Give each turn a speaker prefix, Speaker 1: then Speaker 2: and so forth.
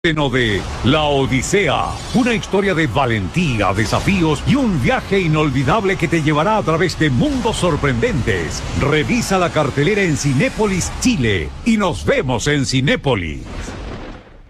Speaker 1: Lleno de La Odisea, una historia de valentía, desafíos y un viaje inolvidable que te llevará a través de mundos sorprendentes. Revisa la cartelera en Cinépolis Chile y nos vemos en Cinépolis.